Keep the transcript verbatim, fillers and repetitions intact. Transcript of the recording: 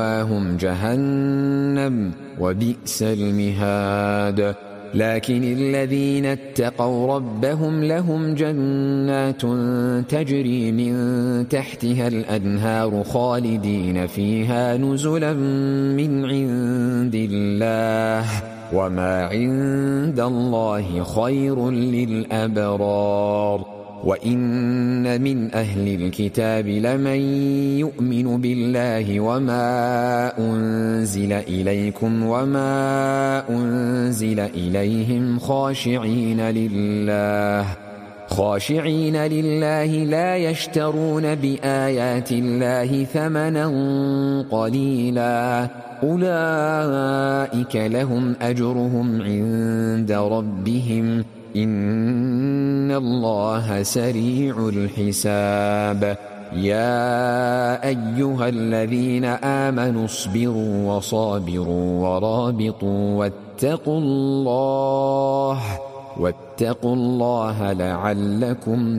ومأواهم جهنم وبئس المهاد. لكن الذين اتقوا ربهم لهم جنات تجري من تحتها الأنهار خالدين فيها نزلا من عند الله، وما عند الله خير للأبرار. وإن من أهل الكتاب لمن يؤمن بالله وما أنزل إليكم وما أنزل إليهم خاشعين لله خاشعين لله لا يشترون بآيات الله ثمنا قليلا، أولئك لهم أجرهم عند ربهم إن الله سريع الحساب. يا أيها الذين آمنوا اصبروا وصابروا ورابطوا واتقوا الله واتقوا الله لعلكم